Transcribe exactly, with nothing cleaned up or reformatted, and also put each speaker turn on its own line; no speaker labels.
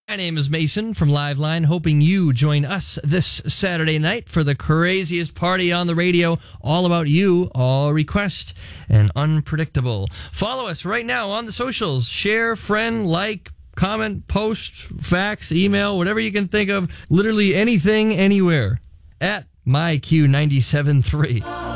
My name is Mason from Liveline, hoping you join us this Saturday night for the craziest party on the radio, all about you, all request, and unpredictable. Follow us right now on the socials. Share, friend, like, comment, post, fax, email, whatever you can think of. Literally anything, anywhere. At My Q ninety-seven point three.